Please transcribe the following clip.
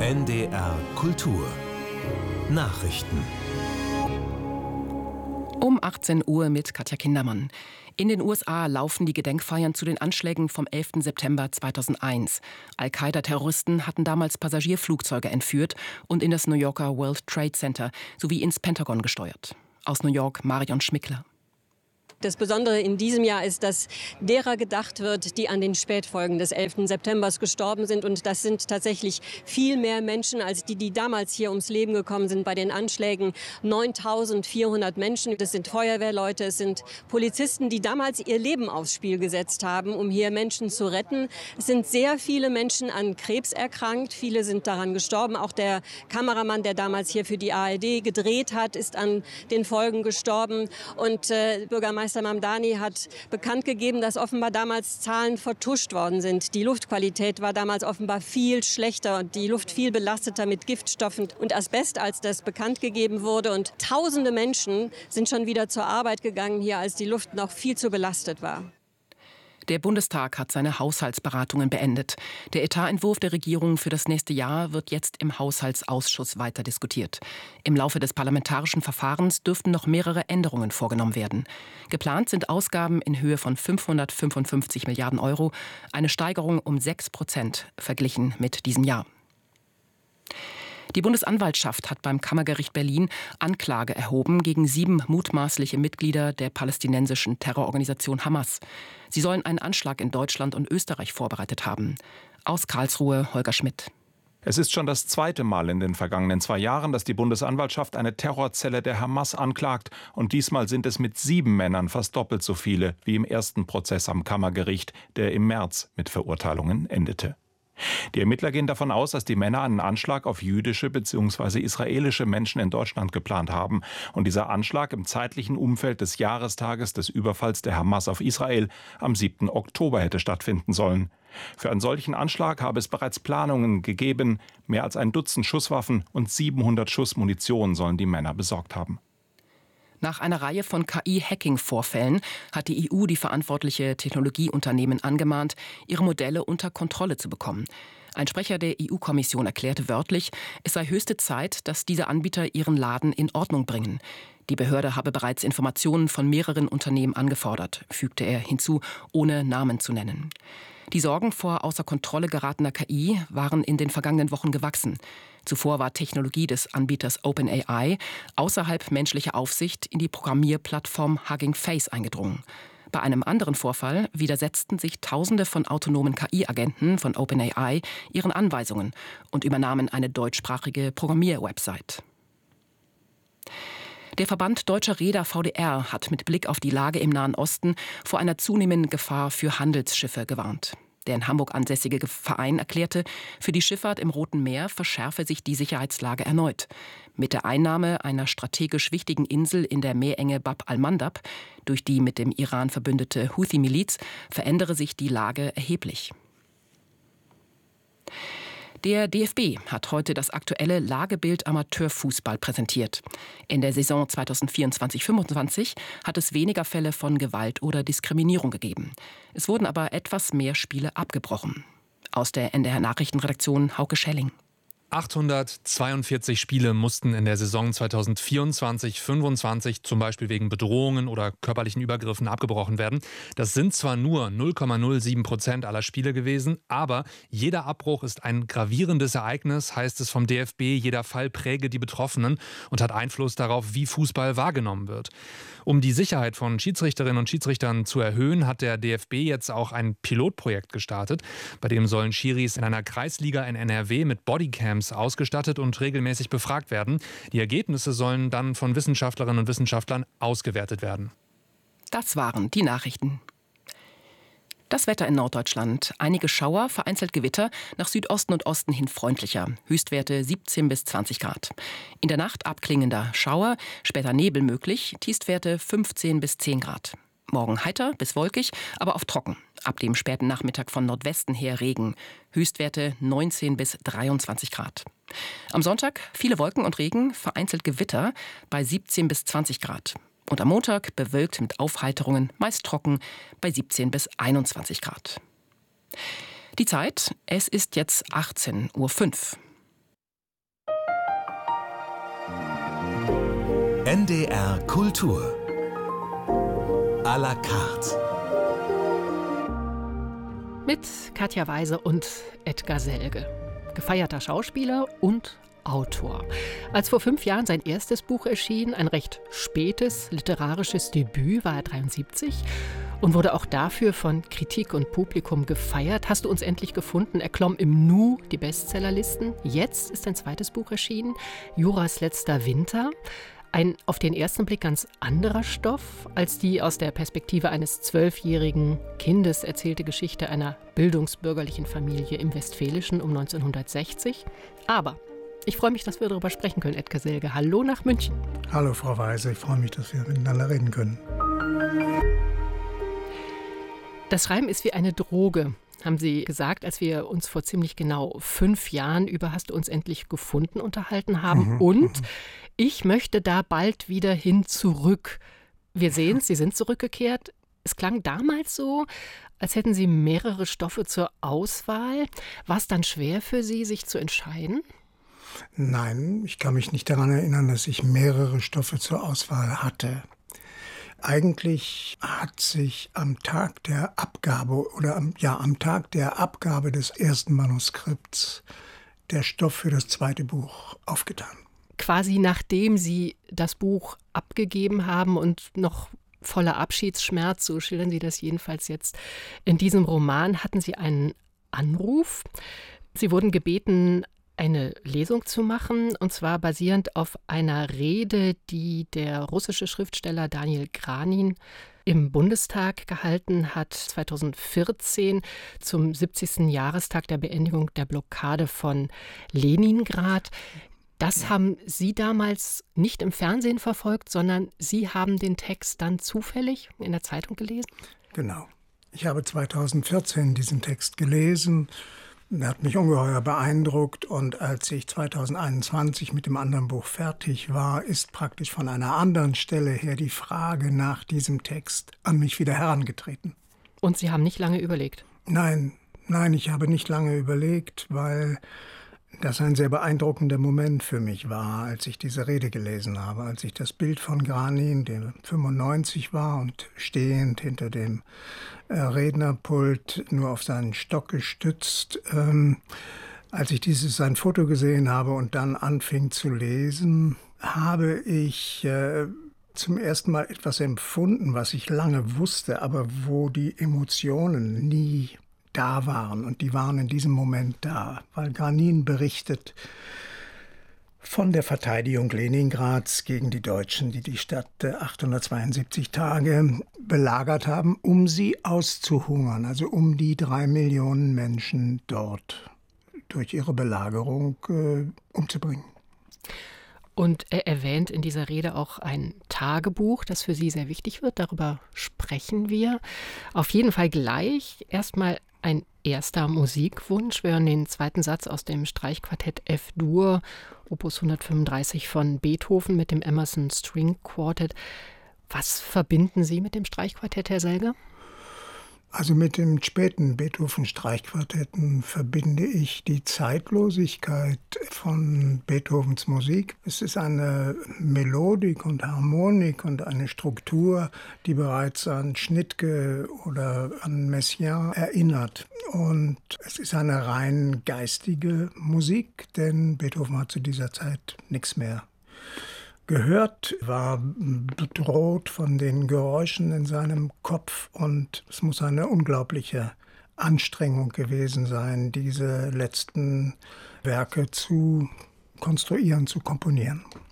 NDR Kultur Nachrichten. Um 18 Uhr mit Katja Kindermann. In den USA laufen die Gedenkfeiern zu den Anschlägen vom 11. September 2001. Al-Qaida-Terroristen hatten damals Passagierflugzeuge entführt und in das New Yorker World Trade Center sowie ins Pentagon gesteuert. Aus New York Marion Schmickler. Das Besondere in diesem Jahr ist, dass derer gedacht wird, die an den Spätfolgen des 11. September gestorben sind. Und das sind tatsächlich viel mehr Menschen als die damals hier ums Leben gekommen sind bei den Anschlägen. 9.400 Menschen. Das sind Feuerwehrleute, es sind Polizisten, die damals ihr Leben aufs Spiel gesetzt haben, um hier Menschen zu retten. Es sind sehr viele Menschen an Krebs erkrankt. Viele sind daran gestorben. Auch der Kameramann, der damals hier für die ARD gedreht hat, ist an den Folgen gestorben. Und Bürgermeister Mamdani hat bekannt gegeben, dass offenbar damals Zahlen vertuscht worden sind. Die Luftqualität war damals offenbar viel schlechter und die Luft viel belasteter mit Giftstoffen und Asbest, als das bekannt gegeben wurde. Und tausende Menschen sind schon wieder zur Arbeit gegangen hier, als die Luft noch viel zu belastet war. Der Bundestag hat seine Haushaltsberatungen beendet. Der Etatentwurf der Regierung für das nächste Jahr wird jetzt im Haushaltsausschuss weiter diskutiert. Im Laufe des parlamentarischen Verfahrens dürften noch mehrere Änderungen vorgenommen werden. Geplant sind Ausgaben in Höhe von 555 Milliarden Euro, eine Steigerung um 6% verglichen mit diesem Jahr. Die Bundesanwaltschaft hat beim Kammergericht Berlin Anklage erhoben gegen 7 mutmaßliche Mitglieder der palästinensischen Terrororganisation Hamas. Sie sollen einen Anschlag in Deutschland und Österreich vorbereitet haben. Aus Karlsruhe Holger Schmidt. Es ist schon das zweite Mal in den vergangenen 2 Jahren, dass die Bundesanwaltschaft eine Terrorzelle der Hamas anklagt. Und diesmal sind es mit 7 Männern fast doppelt so viele wie im ersten Prozess am Kammergericht, der im März mit Verurteilungen endete. Die Ermittler gehen davon aus, dass die Männer einen Anschlag auf jüdische bzw. israelische Menschen in Deutschland geplant haben. Und dieser Anschlag im zeitlichen Umfeld des Jahrestages des Überfalls der Hamas auf Israel am 7. Oktober hätte stattfinden sollen. Für einen solchen Anschlag habe es bereits Planungen gegeben. Mehr als ein Dutzend Schusswaffen und 700 Schuss Munition sollen die Männer besorgt haben. Nach einer Reihe von KI-Hacking-Vorfällen hat die EU die verantwortliche Technologieunternehmen angemahnt, ihre Modelle unter Kontrolle zu bekommen. Ein Sprecher der EU-Kommission erklärte wörtlich, es sei höchste Zeit, dass diese Anbieter ihren Laden in Ordnung bringen. Die Behörde habe bereits Informationen von mehreren Unternehmen angefordert, fügte er hinzu, ohne Namen zu nennen. Die Sorgen vor außer Kontrolle geratener KI waren in den vergangenen Wochen gewachsen. Zuvor war Technologie des Anbieters OpenAI außerhalb menschlicher Aufsicht in die Programmierplattform Hugging Face eingedrungen. Bei einem anderen Vorfall widersetzten sich Tausende von autonomen KI-Agenten von OpenAI ihren Anweisungen und übernahmen eine deutschsprachige Programmierwebsite. Der Verband Deutscher Reeder VDR hat mit Blick auf die Lage im Nahen Osten vor einer zunehmenden Gefahr für Handelsschiffe gewarnt. Der in Hamburg ansässige Verein erklärte, für die Schifffahrt im Roten Meer verschärfe sich die Sicherheitslage erneut. Mit der Einnahme einer strategisch wichtigen Insel in der Meerenge Bab al-Mandab durch die mit dem Iran verbündete Houthi-Miliz verändere sich die Lage erheblich. Der DFB hat heute das aktuelle Lagebild Amateurfußball präsentiert. In der Saison 2024/25 hat es weniger Fälle von Gewalt oder Diskriminierung gegeben. Es wurden aber etwas mehr Spiele abgebrochen. Aus der NDR Nachrichtenredaktion Hauke Schelling. 842 Spiele mussten in der Saison 2024/25 zum Beispiel wegen Bedrohungen oder körperlichen Übergriffen abgebrochen werden. Das sind zwar nur 0,07% aller Spiele gewesen, aber jeder Abbruch ist ein gravierendes Ereignis, heißt es vom DFB. Jeder Fall präge die Betroffenen und hat Einfluss darauf, wie Fußball wahrgenommen wird. Um die Sicherheit von Schiedsrichterinnen und Schiedsrichtern zu erhöhen, hat der DFB jetzt auch ein Pilotprojekt gestartet. Bei dem sollen Schiris in einer Kreisliga in NRW mit Bodycams ausgestattet und regelmäßig befragt werden. Die Ergebnisse sollen dann von Wissenschaftlerinnen und Wissenschaftlern ausgewertet werden. Das waren die Nachrichten. Das Wetter in Norddeutschland. Einige Schauer, vereinzelt Gewitter, nach Südosten und Osten hin freundlicher. Höchstwerte 17 bis 20 Grad. In der Nacht abklingender Schauer, später Nebel möglich, Tiefstwerte 15 bis 10 Grad. Morgen heiter bis wolkig, aber oft trocken. Ab dem späten Nachmittag von Nordwesten her Regen. Höchstwerte 19 bis 23 Grad. Am Sonntag viele Wolken und Regen, vereinzelt Gewitter bei 17 bis 20 Grad. Und am Montag bewölkt mit Aufheiterungen, meist trocken bei 17 bis 21 Grad. Die Zeit, es ist jetzt 18:05 Uhr. NDR Kultur à la carte. Mit Katja Weise und Edgar Selge. Gefeierter Schauspieler und Autor. Als vor 5 Jahren sein erstes Buch erschien, ein recht spätes literarisches Debüt, war er 73 und wurde auch dafür von Kritik und Publikum gefeiert. Hast du uns endlich gefunden? Er klomm im Nu die Bestsellerlisten. Jetzt ist ein zweites Buch erschienen, Juras letzter Winter. Ein auf den ersten Blick ganz anderer Stoff als die aus der Perspektive eines 12-jährigen Kindes erzählte Geschichte einer bildungsbürgerlichen Familie im Westfälischen um 1960. Aber ich freue mich, dass wir darüber sprechen können, Edgar Selge. Hallo nach München. Hallo Frau Weise, ich freue mich, dass wir miteinander reden können. Das Schreiben ist wie eine Droge, haben Sie gesagt, als wir uns vor ziemlich genau 5 Jahren über Hast du uns endlich gefunden unterhalten haben. Und ich möchte da bald wieder hin zurück. Wir sehen es, Sie sind zurückgekehrt. Es klang damals so, als hätten Sie mehrere Stoffe zur Auswahl. War es dann schwer für Sie, sich zu entscheiden? Nein, ich kann mich nicht daran erinnern, dass ich mehrere Stoffe zur Auswahl hatte. Eigentlich hat sich am Tag der Abgabe am Tag der Abgabe des ersten Manuskripts der Stoff für das zweite Buch aufgetan. Quasi nachdem Sie das Buch abgegeben haben und noch voller Abschiedsschmerz, so schildern Sie das jedenfalls jetzt in diesem Roman, hatten Sie einen Anruf. Sie wurden gebeten, eine Lesung zu machen, und zwar basierend auf einer Rede, die der russische Schriftsteller Daniel Granin im Bundestag gehalten hat, 2014 zum 70. Jahrestag der Beendigung der Blockade von Leningrad. Das haben Sie damals nicht im Fernsehen verfolgt, sondern Sie haben den Text dann zufällig in der Zeitung gelesen? Genau. Ich habe 2014 diesen Text gelesen. Er hat mich ungeheuer beeindruckt, und als ich 2021 mit dem anderen Buch fertig war, ist praktisch von einer anderen Stelle her die Frage nach diesem Text an mich wieder herangetreten. Und Sie haben nicht lange überlegt? Nein, ich habe nicht lange überlegt, weil das ein sehr beeindruckender Moment für mich war, als ich diese Rede gelesen habe, als ich das Bild von Granin, der 95 war und stehend hinter dem Rednerpult, nur auf seinen Stock gestützt, als ich sein Foto gesehen habe und dann anfing zu lesen, habe ich zum ersten Mal etwas empfunden, was ich lange wusste, aber wo die Emotionen nie da waren. Und die waren in diesem Moment da, weil Granin berichtet von der Verteidigung Leningrads gegen die Deutschen, die die Stadt 872 Tage belagert haben, um sie auszuhungern, also um die 3 Millionen Menschen dort durch ihre Belagerung umzubringen. Und er erwähnt in dieser Rede auch ein Tagebuch, das für Sie sehr wichtig wird. Darüber sprechen wir. Auf jeden Fall gleich. Erstmal ein erster Musikwunsch. Wir hören den zweiten Satz aus dem Streichquartett F-Dur, Opus 135 von Beethoven mit dem Emerson String Quartet. Was verbinden Sie mit dem Streichquartett, Herr Selge? Also mit den späten Beethoven-Streichquartetten verbinde ich die Zeitlosigkeit von Beethovens Musik. Es ist eine Melodik und Harmonik und eine Struktur, die bereits an Schnittke oder an Messiaen erinnert. Und es ist eine rein geistige Musik, denn Beethoven hat zu dieser Zeit nichts mehr gehört, war bedroht von den Geräuschen in seinem Kopf, und es muss eine unglaubliche Anstrengung gewesen sein, diese letzten Werke zu konstruieren, zu komponieren.